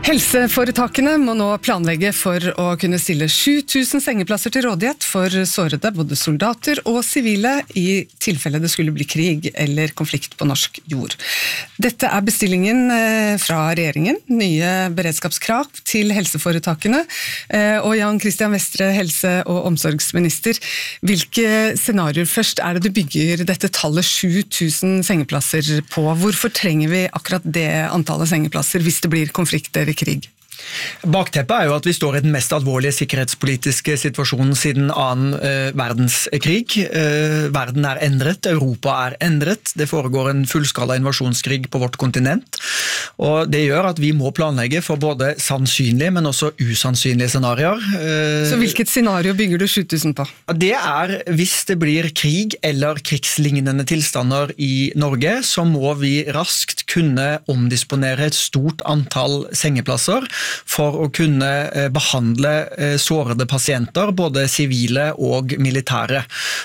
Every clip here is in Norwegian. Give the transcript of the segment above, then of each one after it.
Helseforetakene må nå planlegge for å kunne stille 7000 sengeplasser til rådighet for sårede, både soldater og sivile, i tilfelle det skulle bli krig eller konflikt på norsk jord. Dette er bestillingen fra regjeringen, nye beredskapskrav til helseforetakene. Og Jan Christian Vestre, helse- og omsorgsminister, hvilke scenarioer først er det du bygger dette tallet 7000 sengeplasser på? Hvorfor trenger vi akkurat det antallet sengeplasser hvis det blir konflikt eller krig? Bakteppet er jo at vi står i den mest alvorlige sikkerhetspolitiske situasjonen siden annen verdenskrig. Verden er endret, Europa er endret, det foregår en fullskala invasjonskrig på vårt kontinent, og det gjør at vi må planlegge for både sannsynlige, men også usannsynlige scenarier. Så hvilket scenario bygger du 7000 på? Det er hvis det blir krig eller krigslignende tilstander i Norge, så må vi raskt kunne omdisponere et stort antall sengeplasser for å kunne behandle sårede pasienter, både sivile og militære.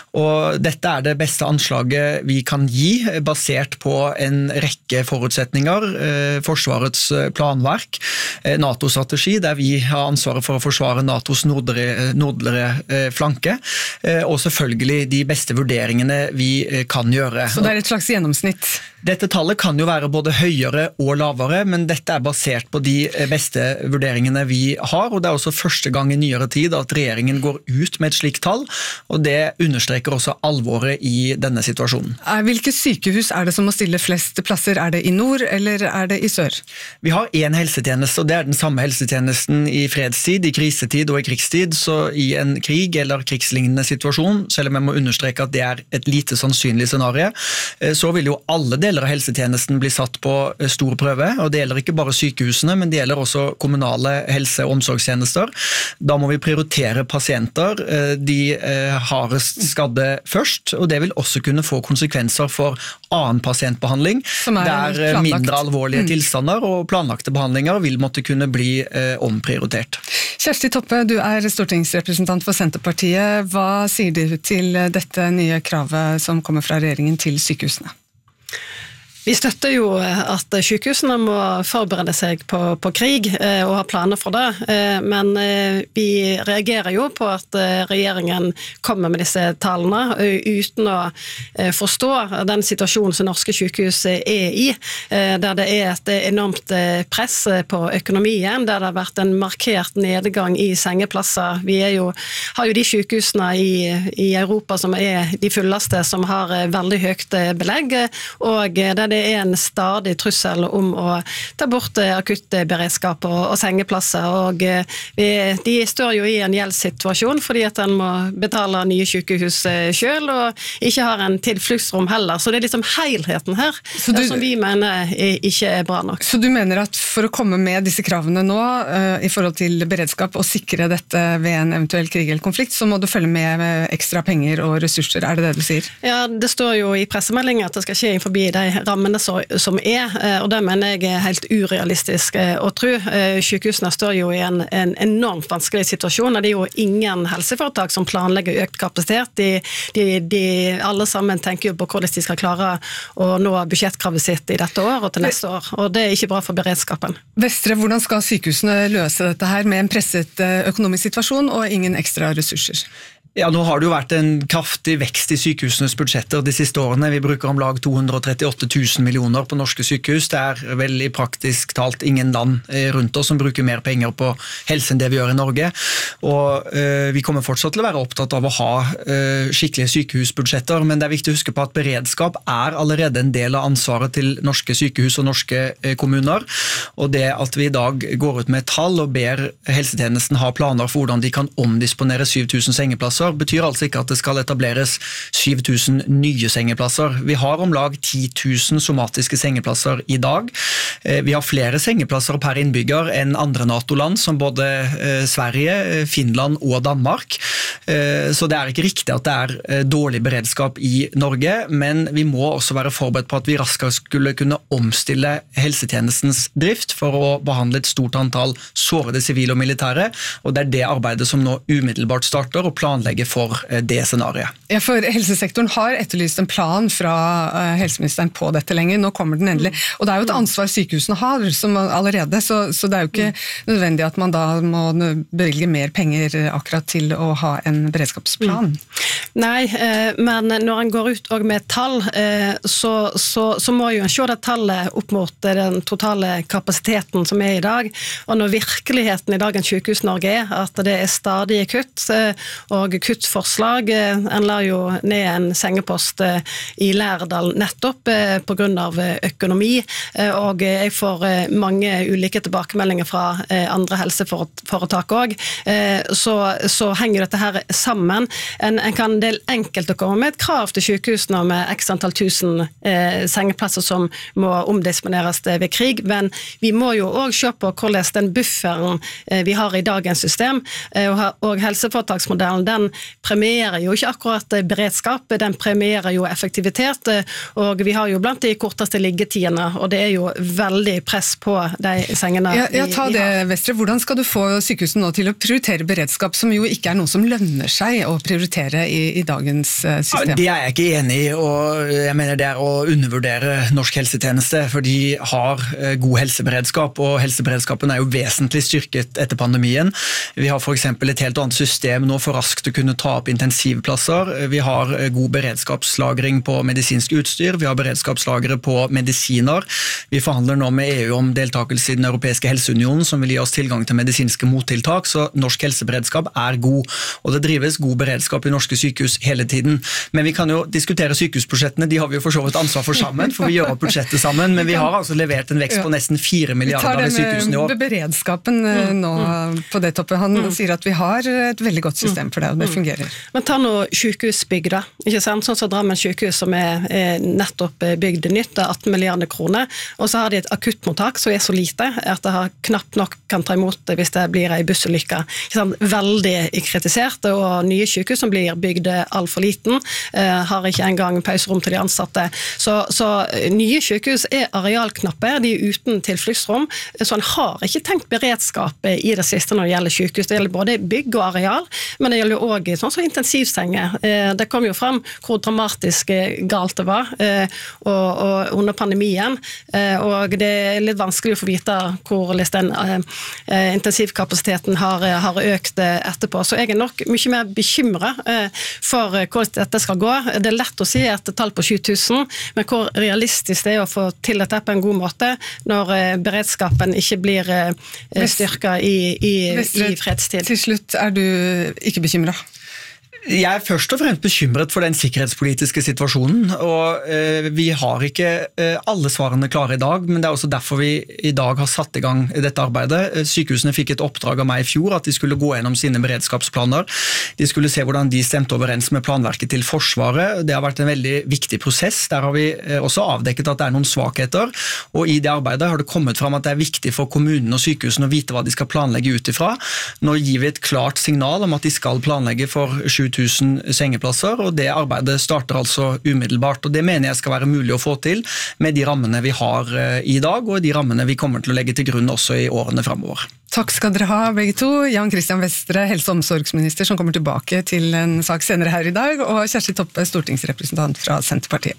Og dette er det beste anslaget vi kan gi, basert på en rekke forutsetninger, Forsvarets planverk, NATO-strategi, der vi har ansvaret for å forsvare NATOs nordligere flanke, og selvfølgelig de beste vurderingene vi kan gjøre. Så det er et slags gjennomsnitt? Dette tallet kan jo være både høyere og lavere, men dette er basert på de beste vurderingene vi har, og det er også første gang i nyere tid at regjeringen går ut med et slikt tall, og det understreker også alvoret i denne situasjonen. Hvilke sykehus er det som må stille flest plasser? Er det i nord, eller er det i sør? Vi har en helsetjeneste, og det er den samme helsetjenesten i fredstid, i krisetid og i krigstid, så i en krig eller krigslignende situasjon, selv om jeg må understreke at det er et lite sannsynlig scenario, så vil jo alle deler av helsetjenesten bli satt på stor prøve, og det gjelder ikke bare sykehusene, men det gjelder også kommunale helse- og omsorgstjenester. Da må vi prioritere pasienter, de hardest skadde først, og det vil også kunne få konsekvenser for annen pasientbehandling, der mindre alvorlige tilstander og planlagte behandlinger vil måtte kunne bli omprioritert. Kjersti Toppe, du er stortingsrepresentant for Senterpartiet. Hva sier du til dette nye kravet som kommer fra regjeringen til sykehusene? Vi støtter jo at sykehusene må forberede seg på krig og ha planer for det, men vi reagerer jo på at regjeringen kommer med disse tallene uten å forstå den situasjonen som norske sykehus er i, der det er et enormt press på økonomien, der det har vært en markert nedgang i sengeplasser. Vi har jo de sykehusene i Europa som er de fulleste, som har veldig høyt belegg, og der det er en stadig trussel om å ta bort akuttberedskap og sengeplasser, og de står jo i en gjeldssituasjon fordi at den må betale nye sykehus selv, og ikke har en tilfluktsrom heller, så det er liksom helheten her som vi mener ikke er bra nok. Så du mener at for å komme med disse kravene nå i forhold til beredskap og sikre dette ved en eventuell krig eller konflikt, så må du følge med ekstra penger og ressurser, er det det du sier? Ja, det står jo i pressemeldingen at det skal skje innenfor de rammene som er, og det mener jeg er helt urealistisk å tro. Sykehusene står jo i en enormt vanskelig situasjon, og det er jo ingen helseforetak som planlegger økt kapasitet. De alle sammen tenker jo på hvordan de skal klare å nå budsjettkravet sitt i dette år og til neste år, og det er ikke bra for beredskapen. Vestre, hvordan skal sykehusene løse dette her med en presset økonomisk situasjon og ingen ekstra ressurser? Ja, nå har det jo vært en kraftig vekst i sykehusenes budsjetter de siste årene. Vi bruker om lag 238 000 millioner på norske sykehus. Det er vel i praktisk talt ingen land rundt oss som bruker mer penger på helse enn det vi gjør i Norge. Og vi kommer fortsatt til å være opptatt av å ha skikkelige sykehusbudsjetter, men det er viktig å huske på at beredskap er allerede en del av ansvaret til norske sykehus og norske kommuner. Og det at vi i dag går ut med et tall og ber helsetjenesten ha planer for hvordan de kan omdisponere 7000 sengeplasser, betyr altså ikke at det skal etableres 7000 nye sengeplasser. Vi har om lag 10 000 somatiske sengeplasser i dag. Vi har flere sengeplasser per innbygger enn andre NATO-land, som både Sverige, Finland og Danmark. Så det er ikke riktig at det er dårlig beredskap i Norge, men vi må også være forberedt på at vi raskere skulle kunne omstille helsetjenestens drift for å behandle et stort antall sårede sivile og militære, og det er det arbeidet som nå umiddelbart starter, og planlegger planlegge for det scenariet. Ja, for helsesektoren har etterlyst en plan fra helseministeren på dette lenger. Nå kommer den endelig. Og det er jo et ansvar sykehusene har som allerede, så det er jo ikke nødvendig at man da må bevilge mer penger akkurat til å ha en beredskapsplan. Nei, men når en går ut og med tall, så må jo en se det tallet opp mot den totale kapasiteten som i dag, og når virkeligheten i dagens sykehus-Norge at det stadige kutt og kuttforslag, en la jo ned en sengepost i Lærdal nettopp på grunn av økonomi, og jeg får mange ulike tilbakemeldinger fra andre helseforetak også, så henger dette her sammen. En kan del enkelt å komme med et krav til sykehusene med x antall tusen sengeplasser som må omdisponeres ved krig, men vi må jo også se på hvordan den bufferen vi har i dagens system, og helseforetaksmodellen, den premierer jo ikke akkurat beredskap, den premierer jo effektivitet, og vi har jo blant de korteste liggetidene, og det jo veldig press på de sengene. Ja, ta det, Vestre. Hvordan skal du få sykehusene nå til å prioritere beredskap, som jo ikke noe som lønner seg å prioritere i dagens system? Det jeg ikke enig i, og jeg mener det å undervurdere norsk helsetjeneste, for de har god helseberedskap, og helseberedskapen jo vesentlig styrket etter pandemien. Vi har for eksempel et helt annet system nå for raskt å kunne ta opp intensivplasser. Vi har god beredskapslagring på medisinsk utstyr, vi har beredskapslagre på medisiner. Vi forhandler nå med EU om deltakelse i den europeiske helseunionen, som vil gi oss tilgang til medisinske mottiltak, så norsk helseberedskap god, og det drives god beredskap i norske sykehus hele tiden. Men vi kan jo diskutere sykehusbudsjettene, de har vi jo for så vidt ansvar for sammen, for vi gjør opp budsjettet sammen, men vi har altså levert en vekst på nesten 4 milliarder i sykehusene i år. Vi tar det med beredskapen nå på det toppet. Han sier at vi har et veldig godt system for det, og det fungerer. Men ta nå sykehusbygg da, ikke sant? Sånn som Drammen sykehus som nettopp bygd nytt, 18 milliarder kroner, og så har de et akuttmottak som så lite at det har knapt nok kan ta imot det hvis det blir en bussulykke. Veldig kritisert, og nye sykehus som blir bygd alt for liten, har ikke engang pauserom til de ansatte. Så nye sykehus arealknappe, de uten tilfluktsrom, så han har ikke tenkt beredskap i det siste når det gjelder sykehus. Det gjelder både bygg og areal, men det gjelder jo også sånn som intensivsenger. Det kom jo frem hvor dramatisk galt det var og under pandemien, og det litt vanskelig å få vite hvordan den intensivkapasiteten har økt etterpå. Så jeg nok mye mer bekymret for hvordan dette skal gå. Det lett å si et tall på 7000, men hvor realistisk det å få til dette på en god måte når beredskapen ikke blir styrket i fredstid. Til slutt, du ikke bekymret? Jeg først og fremst bekymret for den sikkerhetspolitiske situasjonen, og vi har ikke alle svarene klare i dag, men det også derfor vi i dag har satt i gang dette arbeidet. Sykehusene fikk et oppdrag av meg i fjor at de skulle gå gjennom sine beredskapsplaner. De skulle se hvordan de stemte overens med planverket til Forsvaret. Det har vært en veldig viktig prosess. Der har vi også avdekket at det noen svakheter, og i det arbeidet har det kommet fram at det viktig for kommunene og sykehusene å vite hva de skal planlegge ut ifra. Nå gir vi et klart signal om at de skal planlegge for 7000 sengeplasser, og det arbeidet starter altså umiddelbart, og det mener jeg skal være mulig å få til med de rammene vi har i dag, og de rammene vi kommer til å legge til grunn også i årene fremover. Takk skal dere ha, begge to. Jan Christian Vestre, helse- og omsorgsminister, som kommer tilbake til en sak senere her i dag, og Kjersti Toppe, stortingsrepresentant fra Senterpartiet.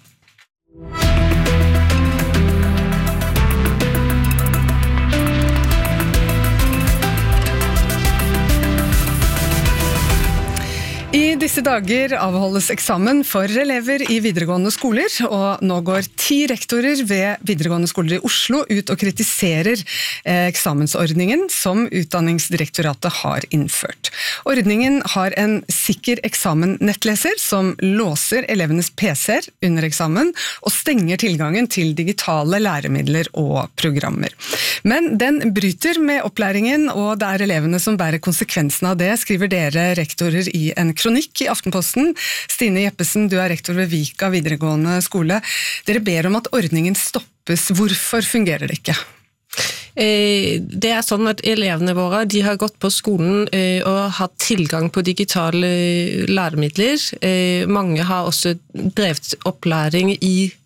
I disse dager avholdes eksamen for elever i videregående skoler, og nå går 10 rektorer ved videregående skoler i Oslo ut og kritiserer eksamensordningen som Utdanningsdirektoratet har innført. Ordningen har en sikker eksamen-nettleser som låser elevenes PC-er under eksamen og stenger tilgangen til digitale læremidler og programmer. Men den bryter med opplæringen, og det elevene som bærer konsekvensen av det, skriver dere rektorer i en kronikk i Aftenposten. Stine Jeppesen, du rektor ved Vika videregående skole. Dere ber om at ordningen stoppes. Hvorfor fungerer det ikke? Det sånn at elevene våre de har gått på skolen og hatt tilgang på digitale læremidler. Mange har også drevet opplæring i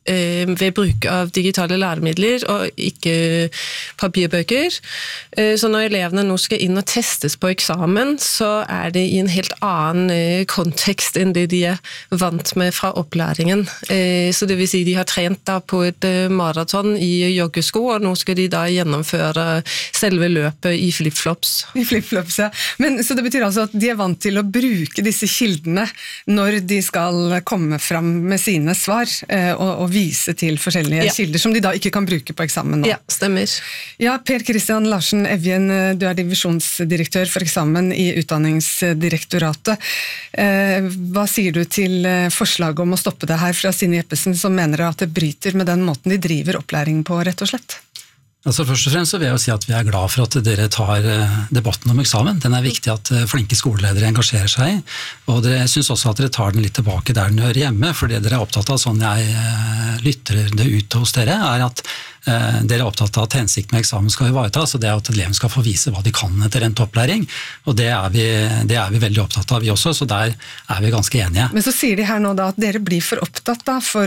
ved bruk av digitale læremidler og ikke papirbøker. Så når elevene nå skal inn og testes på eksamen, så det i en helt annen kontekst enn det de vant med fra opplæringen. Så det vil si de har trent da på et maraton i joggesko, og nå skal de da gjennomføre selve løpet i flip-flops. I flip-flops, ja. Men, så det betyr altså at de vant til å bruke disse kildene når de skal komme fram med sine svar, og vise til forskjellige kilder som de da ikke kan bruke på eksamen nå. Ja, stemmer. Ja, Per Kristian Larsen Evjen, du divisjonsdirektør for eksamen i Utdanningsdirektoratet. Hva sier du til forslaget om å stoppe det her fra Stine Jeppesen, som mener at det bryter med den måten de driver opplæring på, rett og slett? Altså først og fremst så vil jeg jo si at vi glad for at dere tar debatten om eksamen. Den viktig at flinke skoleledere engasjerer seg i, og dere synes også at dere tar den litt tilbake der den hører hjemme, for det dere opptatt av, sånn jeg lytter det ut hos dere, at dere opptatt av at hensikten med eksamen skal ivaretas, og det at eleven skal få vise hva de kan etter endt opplæring, og det vi veldig opptatt av vi også, så der vi ganske enige. Men så sier de her nå da at dere blir for opptatt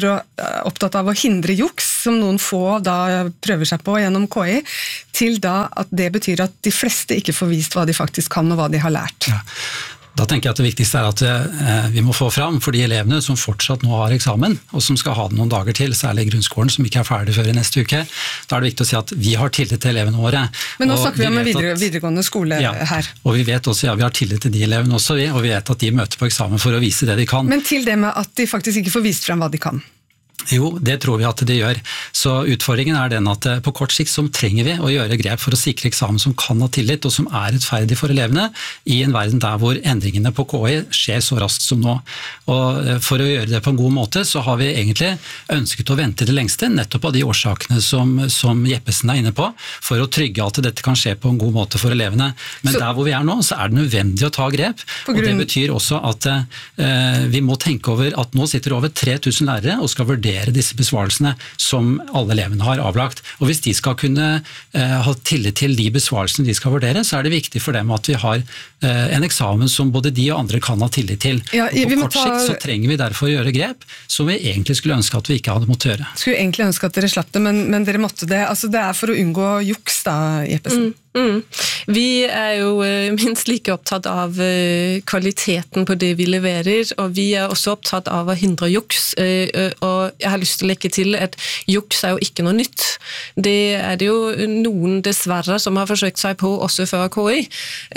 av å hindre juks, som noen få da prøver seg på gjennom KI, til da at det betyr at de fleste ikke får vist hva de faktisk kan og hva de har lært. Ja. Da tenker jeg at det viktigste at vi må få fram for de elevene som fortsatt nå har eksamen, og som skal ha det noen dager til, særlig i grunnskolen, som ikke ferdig før i neste uke. Da det viktig å si at vi har tillit til elevene våre. Men nå snakker vi om videregående skole her. Og vi vet også, vi har tillit til de elevene også, og vi vet at de møter på eksamen for å vise det de kan. Men til det med at de faktisk ikke får vist frem hva de kan. Jo, det tror vi at de gjør. Så utfordringen den at på kort sikt så trenger vi å gjøre grep for å sikre eksamen som kan ha tillit, og som rettferdig for elevene, i en verden der hvor endringene på KI skjer så raskt som nå. Og for å gjøre det på en god måte, så har vi egentlig ønsket å vente det lengste, nettopp av de årsakene som Jeppesen inne på, for å trygge at dette kan skje på en god måte for elevene. Men der hvor vi nå, så det nødvendig å ta grep, og det betyr også at vi må tenke over at nå sitter over 3000 lærere og skal vurdere disse besvarelsene som alle elevene har avlagt. Og hvis de skal kunne ha tillit til de besvarelsene de skal vurdere, så det viktig for dem at vi har en eksamen som både de og andre kan ha tillit til. Ja, og på kort sikt så trenger vi derfor å gjøre grep som vi egentlig skulle ønske at vi ikke hadde måttet gjøre. Skulle egentlig ønske at dere slapp det, men dere måtte det. Altså det for å unngå juks da, Jeppesen. Vi jo minst like opptatt av kvaliteten på det vi leverer, og vi også opptatt av å hindre juks, og jeg har lyst til å legge til at juks jo ikke noe nytt. Det det jo noen dessverre som har forsøkt seg på også før KI.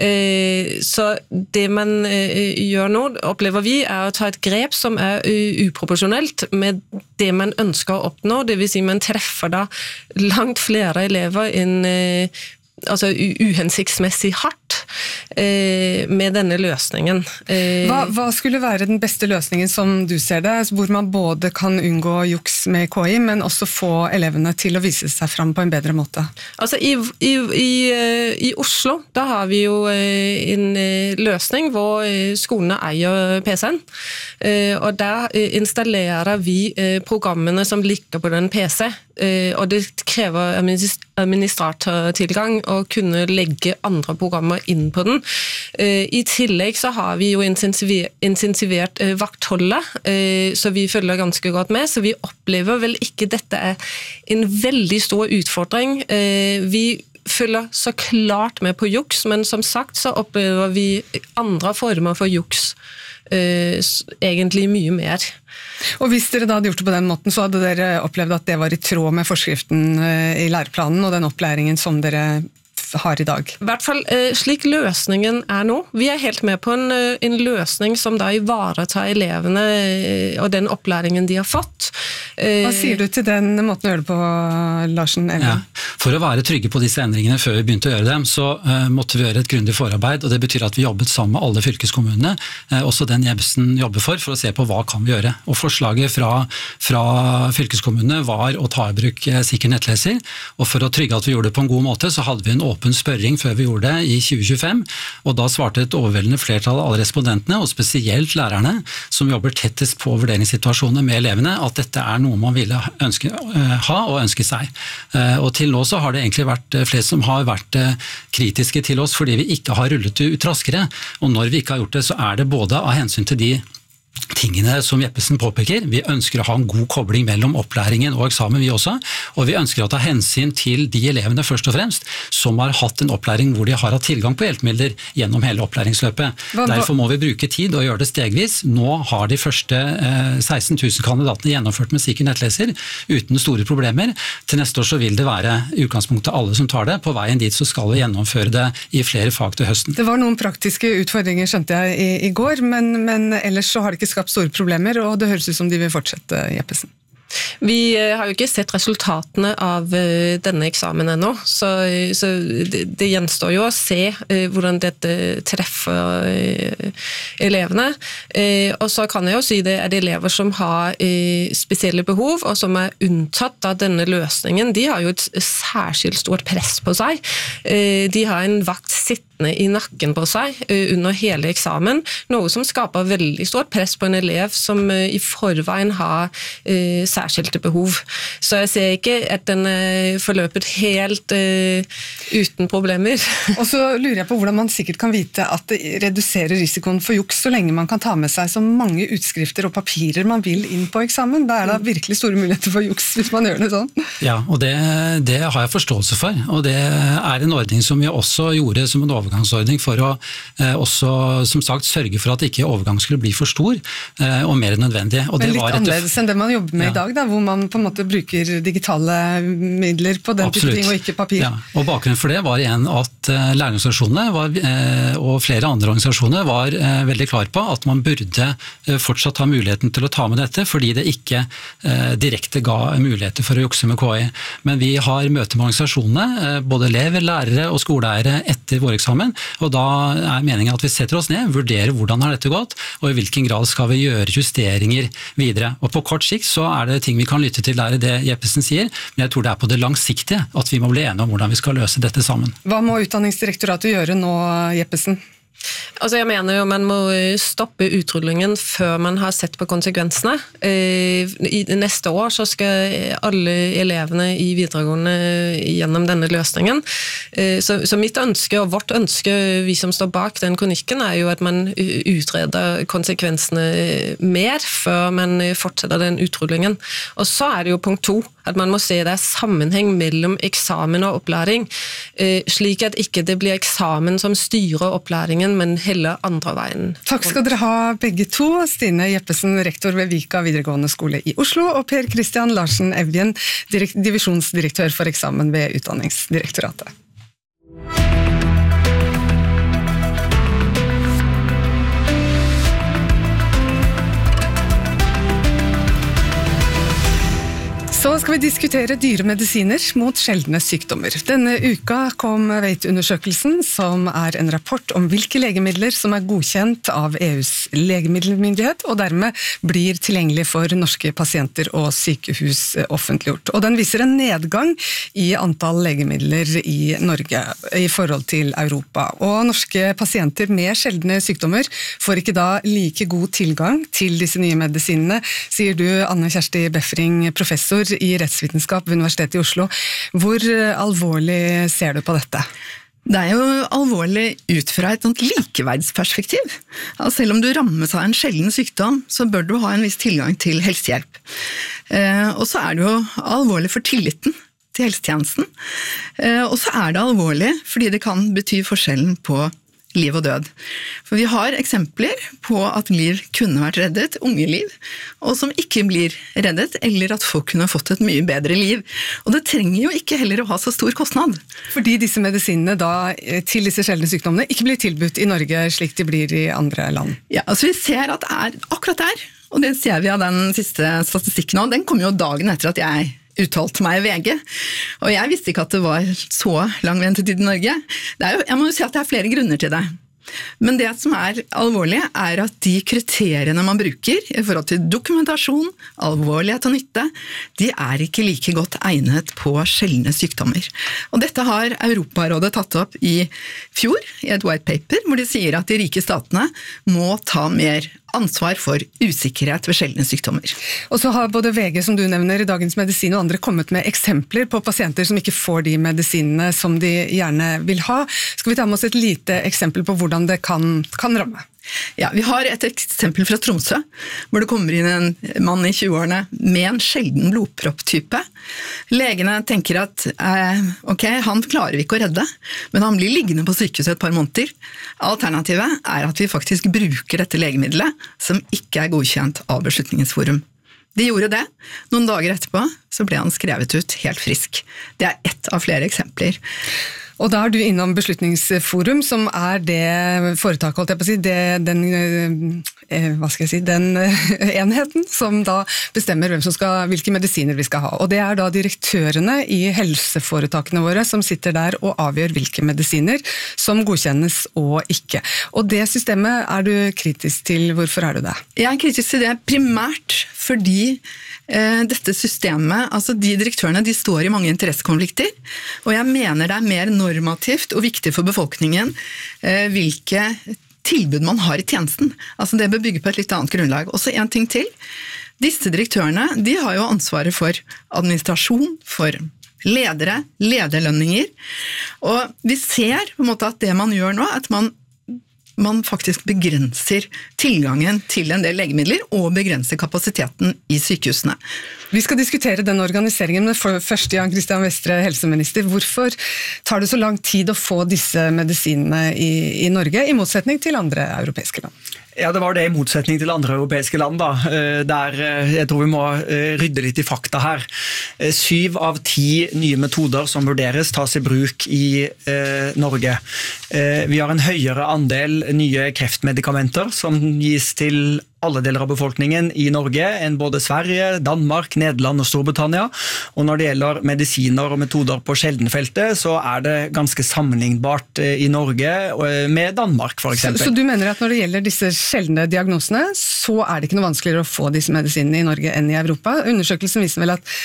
Så det man gjør nå, opplever vi, å ta et grep som uproporsjonelt med det man ønsker å oppnå, det vil si man treffer da langt flere elever enn altså uhensiktsmessig hardt med denne løsningen. Hva skulle være den beste løsningen som du ser det, hvor man både kan unngå juks med KI, men også få elevene til å vise seg fram på en bedre måte? Altså i Oslo, da har vi jo en løsning hvor skolene eier PC-en, og der installerer vi programmene som ligger på den PC, og det krever administratortilgang å kunne legge andre programmer inn på den. I tillegg så har vi jo intensivert vaktholdet, så vi følger ganske godt med, så vi opplever vel ikke dette en veldig stor utfordring. Vi følger så klart med på juks, men som sagt så opplever vi andre former for juks egentlig mye mer. Og hvis dere da hadde gjort det på den måten, så hadde dere opplevd at det var i tråd med forskriften i læreplanen og den opplæringen som dere har i dag? I hvert fall slik løsningen nå. Vi helt med på en løsning som da ivaretar elevene og den opplæringen de har fått. Hva sier du til den måten å gjøre det på, Larsen? Ja. For å være trygge på disse endringene før vi begynte å gjøre dem, så måtte vi gjøre et grundig forarbeid, og det betyr at vi jobbet sammen med alle fylkeskommunene, også den Jeppesen jobber for å se på hva kan vi gjøre. Og forslaget fra fylkeskommunene var å ta i bruk sikker nettleser, og for å trygge at vi gjorde det på en god måte, så hadde vi en åpen spørring før vi gjorde det i 2025, og da svarte et overveldende flertall av alle respondentene, og spesielt lærerne, som jobber tettest på vurderingssituasjoner med elevene, at dette noe man ville ha og ønske seg. Og til nå så har det egentlig vært flere som har vært kritiske til oss fordi vi ikke har rullet ut raskere, og når vi ikke har gjort det, så det både av hensyn til de tingene som Jeppesen påpeker. Vi ønsker å ha en god kobling mellom opplæringen og eksamen, vi også, og vi ønsker å ta hensyn til de elevene først og fremst som har hatt en opplæring hvor de har hatt tilgang på hjelpemidler gjennom hele opplæringsløpet. Derfor må vi bruke tid og gjøre det stegvis. Nå har de første 16 000 kandidatene gjennomført med sikker nettleser uten store problemer. Til neste år så vil det være i utgangspunktet alle som tar det. På veien dit så skal vi gjennomføre det i flere fag til høsten. Det var noen praktiske utfordringer, skjønte jeg, i går, men ellers så har det ikke skapt store problemer, og det høres ut som de vil fortsette, Jeppesen. Vi har jo ikke sett resultatene av denne eksamen ennå, så det gjenstår jo å se hvordan dette treffer elevene. Og så kan jeg jo si det er elever som har spesielle behov, og som er unntatt av denne løsningen. De har jo et særskilt stort press på seg. De har en vakt sittende i nakken på seg under hele eksamen, noe som skaper veldig stort press på en elev som i forveien har særskilte behov. Så jeg ser ikke at den forløpet helt uten problemer. Og så lurer jeg på hvordan man sikkert kan vite at det reduserer risikoen for juks så lenge man kan ta med seg så mange utskrifter og papirer man vil inn på eksamen. Da er det virkelig store muligheter for juks hvis man gjør det sånn. Ja, og det har jeg forståelse for, og det er en ordning som vi også gjorde som en overgangsordning for å også, som sagt, sørge for at ikke overgang skulle bli for stor og mer nødvendig. Og men det litt var annerledes enn det man jobber med i dag, da, hvor man på en måte bruker digitale midler på den type ting og ikke papir. Ja, og bakgrunnen for det var igjen at lærerorganisasjonene og flere andre organisasjoner var veldig klar på at man burde fortsatt ha muligheten til å ta med dette, fordi det ikke direkte ga muligheter for å jukse med KI. Men vi har møte med organisasjonene, både elever, lærere og skoleeiere etter vår eksamen, og da er meningen at vi setter oss ned, vurderer hvordan har dette gått, og i hvilken grad skal vi gjøre justeringer videre. Og på kort sikt så er det ting vi kan lytte til der i det Jeppesen sier, men jeg tror det er på det langsiktige at vi må bli enige om hvordan vi skal løse dette sammen. Hva må Utdanningsdirektoratet gjøre nå, Jeppesen? Altså jeg mener jo man må stoppe utrullingen før man har sett på konsekvensene. I neste år så skal alle elevene i videregående gjennom denne løsningen. Så mitt ønske og vårt ønske, vi som står bak den kronikken, er jo at man utreder konsekvensene mer før man fortsetter den utrullingen. Og så er det jo punkt 2, at man må se det sammenheng mellom eksamen og opplæring, slik at ikke det blir eksamen som styrer opplæringen, men heller andre veien. Takk skal dere ha begge to. Stine Jeppesen, rektor ved Vika videregående skole i Oslo, og Per Christian Larsen Evjen, divisjonsdirektør for eksamen ved Utdanningsdirektoratet. Så skal vi diskutere dyre medisiner mot sjeldne sykdommer. Denne uka kom WAIT-undersøkelsen, som er en rapport om hvilke legemidler som er godkjent av EUs legemiddelmyndighet, og dermed blir tilgjengelig for norske pasienter og sykehus offentliggjort. Og den viser en nedgang i antall legemidler i Norge i forhold til Europa. Og norske pasienter med sjeldne sykdommer får ikke da like god tilgang til disse nye medisinene, sier du, Anne Kjersti Befring, professor i rettsvitenskap ved Universitetet i Oslo. Hvor alvorlig ser du på dette? Det er jo alvorlig ut fra et likeverdsperspektiv. Selv om du rammes av en sjelden sykdom, så bør du ha en viss tilgang til helsehjelp. Og så er det jo alvorlig for tilliten til helsetjenesten. Og så er det alvorlig fordi det kan bety forskjellen på liv og død. For vi har eksempler på at liv kunne vært reddet, unge liv, og som ikke blir reddet, eller at folk kunne fått et mye bedre liv. Og det trenger jo ikke heller å ha så stor kostnad. Fordi disse medisinene da, til disse sjeldne sykdommene ikke blir tilbudt i Norge slik de blir i andre land? Ja, altså vi ser at det er akkurat der, og det ser vi av den siste statistikken nå. Den kom jo dagen etter at jeg uttalte meg i VG, og jeg visste ikke at det var så lang ventetid i Norge. Jeg må jo si at det er flere grunner til det. Men det som er alvorlig er at de kriteriene man bruker i forhold til dokumentasjon, alvorlighet og nytte, de er ikke like godt egnet på sjeldne sykdommer. Og dette har Europarådet tatt opp i fjor i et white paper, hvor de sier at de rike statene må ta mer ansvar for usikkerhet ved sjeldne sykdommer. Og så har både VG, som du nevner, i Dagens Medisin og andre kommet med eksempler på pasienter som ikke får de medisinene som de gjerne vil ha. Skal vi ta med oss et lite eksempel på hvordan det kan ramme? Ja, vi har et eksempel fra Tromsø, hvor det kommer inn en mann i 20-årene med en sjelden blodpropptype. Legene tenker at ok, han klarer vi ikke å redde, men han blir liggende på sykehuset et par måneder. Alternativet er at vi faktisk bruker dette legemiddelet, som ikke er godkjent av Beslutningsforum. De gjorde det. Noen dager etterpå så ble han skrevet ut helt frisk. Det er ett av flere eksempler. Og da er du innom Beslutningsforum, som er det foretaket, holdt jeg på å si, den enheten som da bestemmer hvilke medisiner vi skal ha. Og det er da direktørene i helseforetakene våre som sitter der og avgjør hvilke medisiner som godkjennes og ikke. Og det systemet er du kritisk til. Hvorfor er du det? Jeg er kritisk til det primært fordi dette systemet, altså de direktørene, de står i mange interessekonflikter, og jeg mener det er mer normativt og viktig for befolkningen hvilke tilbud man har i tjenesten. Altså det bør bygge på et litt annet grunnlag. Og så en ting til. Disse direktørene, de har jo ansvaret for administrasjon, for ledere, lederlønninger, og vi ser på en måte at det man gjør nå, at man faktisk begrenser tilgangen til en del legemidler og begrenser kapasiteten i sykehusene. Vi skal diskutere den organiseringen, men først Jan Christian Vestre, helseminister. Hvorfor tar det så lang tid å få disse medisinene i Norge, i motsetning til andre europeiske land? Ja, det var det i motsetning til andre europeiske land da, der jeg tror vi må rydde litt i fakta her. 7 av 10 nye metoder som vurderes tas i bruk i Norge. Vi har en høyere andel nye kreftmedikamenter som gis til alle deler av befolkningen i Norge enn både Sverige, Danmark, Nederland og Storbritannia. Og når det gjelder medisiner og metoder på sjeldenfeltet, så er det ganske sammenlignbart i Norge med Danmark, for eksempel. Så du mener at når det gjelder disse sjeldne diagnosene, så er det ikke noe vanskeligere å få disse medisinene i Norge enn i Europa? Undersøkelsen viser vel at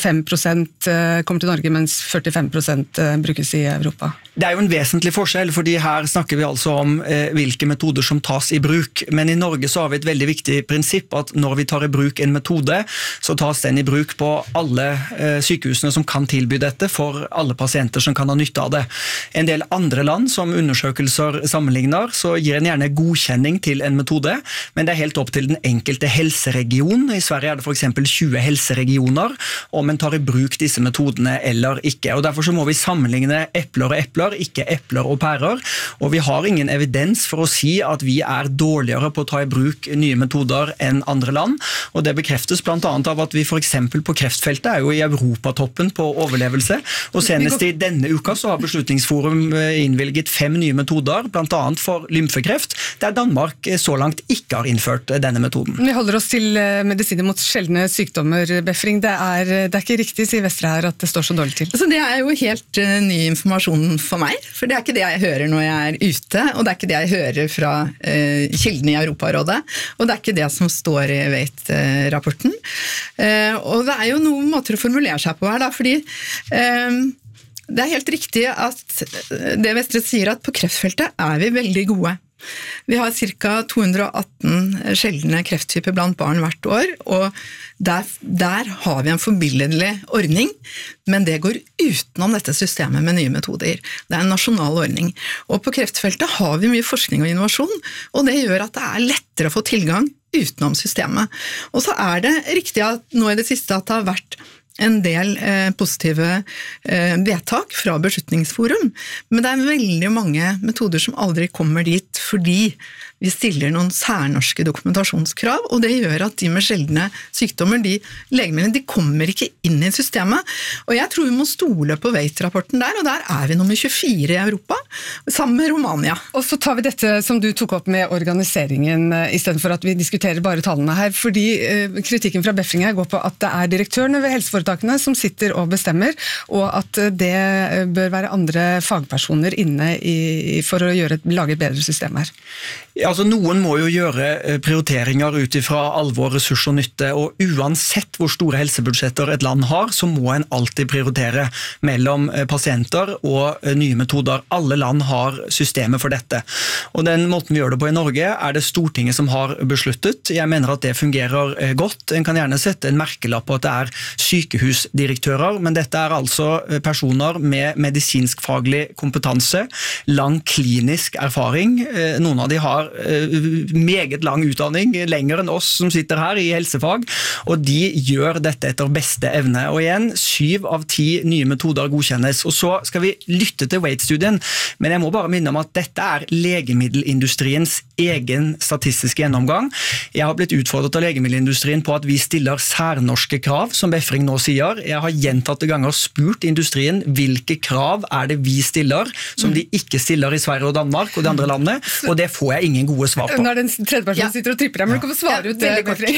35% kommer til Norge, mens 45% brukes i Europa. Det er jo en vesentlig forskjell, fordi her snakker vi altså om hvilke metoder som tas i bruk. Men i Norge så har vi et veldig viktig prinsipp at når vi tar i bruk en metode, så tas den i bruk på alle sykehusene som kan tilby dette for alle pasienter som kan ha nytte av det. En del andre land som undersøkelser sammenligner, så gir en gjerne godkjenning til en metode, men det er helt opp til den enkelte helseregion. I Sverige er det for eksempel 20 helseregioner, om en tar i bruk disse metodene eller ikke. Og derfor så må vi sammenligne epler og epler, ikke epler og pærer, og vi har ingen evidens for å si at vi er dårligere på å ta i bruk nye metoder enn andre land, og det bekreftes blant annet av at vi for eksempel på kreftfeltet er jo i Europatoppen på overlevelse, og senest i denne uka så har Beslutningsforum innvilget 5 nye metoder, blant annet for lymfekreft, der Danmark så langt ikke har innført denne metoden. Vi holder oss til medisiner mot sjeldne sykdommer, Befring. Det er ikke riktig, sier Vestre her, at det står så dårlig til. Så det er jo helt ny informasjon for meg, for det er ikke det jeg hører når jeg er ute, og det er ikke det jeg hører fra kildene i Europarådet, og det er ikke det som står i WAIT-rapporten. Og det er jo noen måter å formulere seg på her, da, fordi det er helt riktig at det Vestre sier at på kreftfeltet er vi veldig gode. Vi har ca. 218 sjeldne krefttyper blant barn hvert år, og der har vi en forbilledlig ordning, men det går utenom dette systemet med nye metoder. Det er en nasjonal ordning. Og på kreftfeltet har vi mye forskning og innovasjon, og det gjør at det er lettere å få tilgang utenom systemet. Og så er det riktig at nå i det siste at det har vært en del positive vedtak fra Beslutningsforum, men det er veldig mange metoder som aldri kommer dit fordi vi stiller noen særnorske dokumentasjonskrav, og det gjør at de med sjeldne sykdommer, de legemidlene, de kommer ikke inn i systemet. Og jeg tror vi må stole på WAIT-rapporten der, og der er vi nummer 24 i Europa, sammen med Romania. Og så tar vi dette som du tok opp med organiseringen, i stedet for at vi diskuterer bare tallene her, fordi kritikken fra Befring her går på at det er direktørene ved helseforetakene som sitter og bestemmer, og at det bør være andre fagpersoner inne for å lage et bedre system her. Ja, altså noen må jo gjøre prioriteringer ut ifra alvor, ressurs og nytte, og uansett hvor store helsebudsjetter et land har, så må en alltid prioritere mellom pasienter og nye metoder. Alle land har systemet for dette. Og den måten vi gjør det på i Norge er det Stortinget som har besluttet. Jeg mener at det fungerer godt. En kan gjerne sette en merkelapp på at det er sykehusdirektører, men dette er altså personer med medisinsk-faglig kompetanse, lang klinisk erfaring. Noen av de har meget lang utdanning, lenger enn oss som sitter her i helsefag, og de gjør dette etter beste evne. Og igjen, 7 av 10 nye metoder godkjennes. Og så skal vi lytte til Wait-studien, men jeg må bare minne om at dette legemiddelindustriens egen statistiske gjennomgang. Jeg har blitt utfordret av legemiddelindustrien på at vi stiller særnorske krav, som Befring nå sier. Jeg har gjentatte ganger spurt industrien hvilke krav det vi stiller, som de ikke stiller i Sverige og Danmark og de andre landene, og det får jeg ingen gode svar på. Nå den tredje personen sitter og tripper her, men du kan få svare ut det.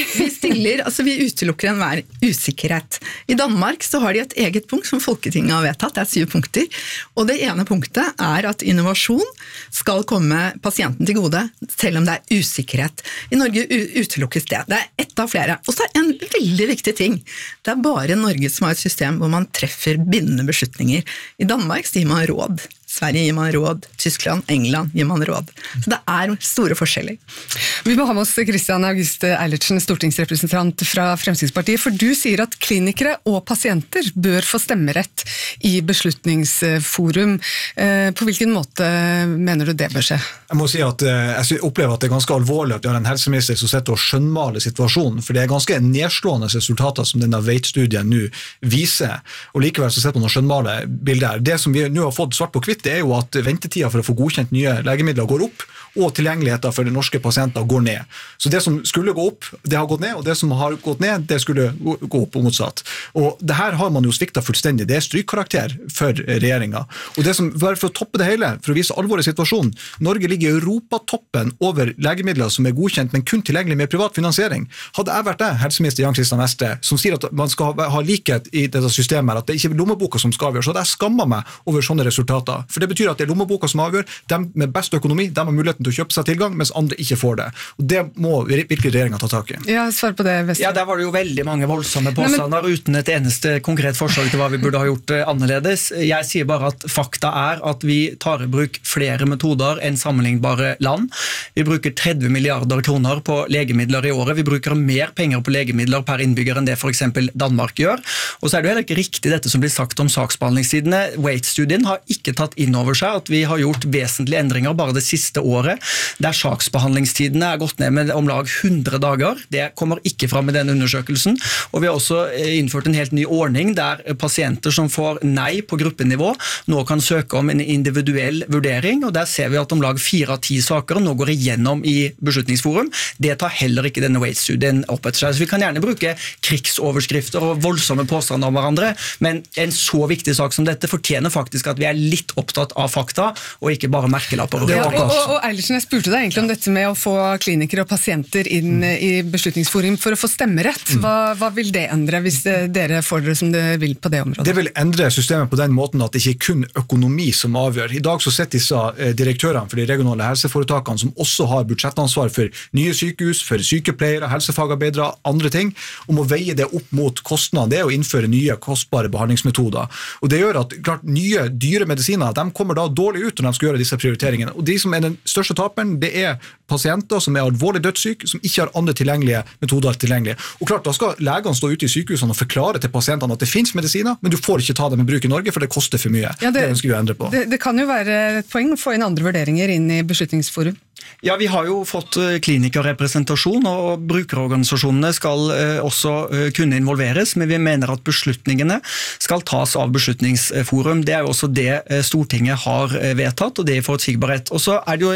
Vi utelukker enhver usikkerhet. I Danmark så har de et eget punkt som Folketinget har vedtatt, det 7 punkter, og det ene punktet at innovasjon skal komme pasienten til gode, selv om det usikkerhet. I Norge utelukkes det. Det ett av flere. Og så en veldig viktig ting. Det bare Norge som har et system hvor man treffer bindende beslutninger. I Danmark sier man råd. Sverige gir man råd, Tyskland, England gir man råd. Så det store forskjeller. Vi må ha med oss Christian August Eilertsen, stortingsrepresentant fra Fremskrittspartiet, for du sier at klinikere og pasienter bør få stemmerett i beslutningsforum. På hvilken måte mener du det bør skje? Jeg må si at jeg opplever at det ganske alvorlig at vi har en helseminister som sitter og skjønnmaler situasjonen, for det ganske nedslående resultater som denne Wait-studien nå viser, og likevel så sitter man og skjønnmaler bildet her. Det som vi nå har fått svart på kvitt, det jo at ventetida for å få godkjent nye legemidler går opp, og tilgjengeligheten for de norske pasienter går ned. Så det som skulle gå opp, det har gått ned, og det som har gått ned, det skulle gå opp og motsatt. Og det her har man jo sviktet fullstendig. Det strykkarakter for regjeringen. Og det som, bare for å toppe det hele, for å vise alvoret i situasjonen, Norge ligger i Europatoppen over legemidler som godkjent, men kun tilgjengelig med privat finansiering. Hadde jeg vært det, helseminister Jan Christian Vestre, som sier at man skal ha likhet i dette systemet, at det ikke lommeboka som skal avgjøre, så hadde jeg skammet meg over sånne resultater. For det betyr at det lommeboka som avgjør, de med best økonomi, de har muligheten til å kjøpe seg tilgang, mens andre ikke får det. Og det må virkelig regjeringen ta tak i. Ja, svar på det, Vestre. Ja, der var det jo veldig mange voldsomme påstander uten et eneste konkret forslag til hva vi burde ha gjort annerledes. Jeg sier bare at fakta at vi tar i bruk flere metoder enn sammenlignbare land. Vi bruker 30 milliarder kroner på legemidler i året. Vi bruker mer penger på legemidler per innbygger enn det for eksempel Danmark gjør. Og så det jo heller ikke riktig dette som blir sagt om saksbehandlingstidene. Wait-studien har ikke tatt inn over seg at vi har gjort vesentlige endringer bare det siste året, der saksbehandlingstidene gått ned med om lag 100 dager. Det kommer ikke fram i denne undersøkelsen. Og vi har også innført en helt ny ordning der pasienter som får nei på gruppenivå nå kan søke om en individuell vurdering, og der ser vi at om lag 4 av 10 saker nå går igjennom i beslutningsforum. Det tar heller ikke denne Wait-studien opp etter seg. Så vi kan gjerne bruke krigsoverskrifter og voldsomme påstander om hverandre, men en så viktig sak som dette fortjener faktisk at vi litt opptatt av fakta, og ikke bare merkelapper. Og Eilertsen, jeg spurte deg egentlig om dette med å få klinikere og pasienter inn i beslutningsforum for å få stemmerett. Hva vil det endre hvis dere får det som dere vil på det området? Det vil endre systemet på den måten at det ikke kun økonomi som avgjør. I dag så sitter disse direktørene for de regionale helseforetakene som også har budsjettansvar for nye sykehus, for sykepleiere, helsefagarbeidere, andre ting, om å veie det opp mot kostnader. Det å innføre nye kostbare behandlingsmetoder. Og det gjør at klart, nye dyre medisiner, de kommer da dårlig ut når de skal gjøre disse prioriteringene. Og de som den største taperen, det pasienter som alvorlig dødssyke, som ikke har andre tilgjengelige metoder tilgjengelige. Og klart, da skal legene stå ute i sykehusene og forklare til pasientene at det finnes medisiner, men du får ikke ta dem i bruk i Norge, for det koster for mye. Ja, det ønsker vi å endre på. Det kan jo være et poeng å få inn andre vurderinger inn i beslutningsforum. Ja, vi har jo fått klinikerrepresentasjon, og brukerorganisasjonene skal også kunne involveres, men vi mener at beslutningene skal tas av beslutningsforum. Det jo også det Stortinget har vedtatt, og det forutsigbarhet. Og så det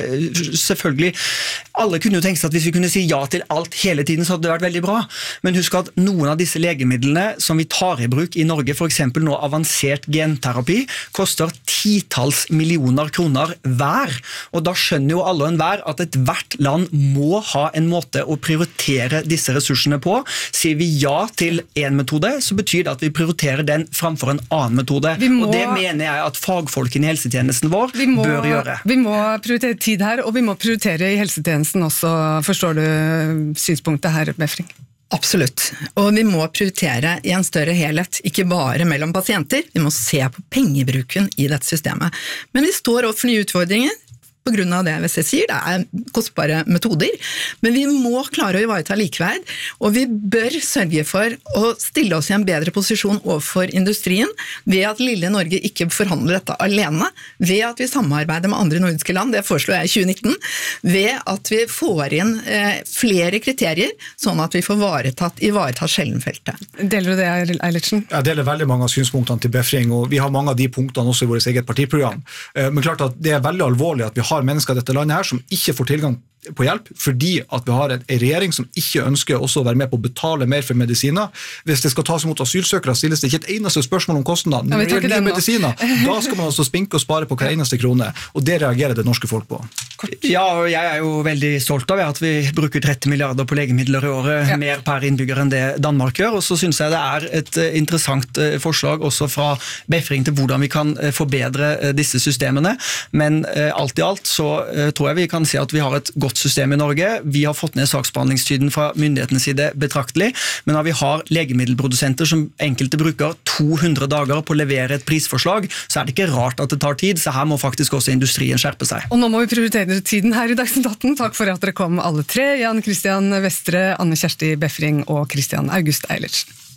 jo selvfølgelig, alle kunne jo tenke seg at hvis vi kunne si ja til alt hele tiden, så hadde det vært veldig bra. Men husk at noen av disse legemidlene som vi tar i bruk i Norge, for eksempel nå avansert genterapi, koster 10-talls millioner kroner hver. Og da skjønner jo alle og enhver at et hvert land må ha en måte å prioritere disse ressursene på. Sier vi ja til en metode, så betyr det at vi prioriterer den framfor en annen metode. Og det mener jeg at fagfolkene i helsetjenesten vår bør gjøre. Vi må prioritere tid her, og vi må prioritere i helsetjenesten også. Forstår du synspunktet her, Befring? Absolutt, og vi må prioritere i en større helhet, ikke bare mellom pasienter. Vi må se på pengebruken i dette systemet. Men vi står overfor nye utfordringer. på grunn av det VC sier, det kostbare metoder, men vi må klare å ivareta likeverd, og vi bør sørge for å stille oss i en bedre posisjon overfor industrien, ved at lille Norge ikke forhandler dette alene, ved at vi samarbeider med andre nordiske land, det foreslår jeg i 2019, ved at vi får inn flere kriterier, sånn at vi får ivaretatt sjeldenfeltet. Deler du det, Eilertsen? Jeg deler veldig mange av synspunktene til Befring, og vi har mange av de punktene også i vårt eget partiprogram. Men klart at det veldig alvorlig at vi har mennesker i dette landet her som ikke får tilgang på hjelp, fordi at vi har en regjering som ikke ønsker også å være med på å betale mer for medisiner. Hvis det skal tas imot asylsøkere, stilles det ikke et eneste spørsmål om kostnader. Når det gjelder medisiner, da skal man altså spinke og spare på hver eneste krone, og det reagerer det norske folk på. Ja, og jeg er jo veldig stolt av at vi bruker 30 milliarder på legemidler i året, mer per innbygger enn det Danmark gjør, og så synes jeg det er et interessant forslag også fra Befring til hvordan vi kan forbedre disse systemene, men alt i alt så tror jeg vi kan si at vi har et godt system i Norge. Vi har fått ned saksbehandlingstiden fra myndighetenes side betraktelig, men når vi har legemiddelprodusenter som enkelte bruker 200 dager på å levere et prisforslag, så er det ikke rart at det tar tid, så her må faktisk også industrien skjerpe seg. Og nå må vi prioritere tiden her i Dagsnytt 18. Takk for at dere kom alle tre, Jan Christian Vestre, Anne Kjersti Befring og Christian August Eilertsen.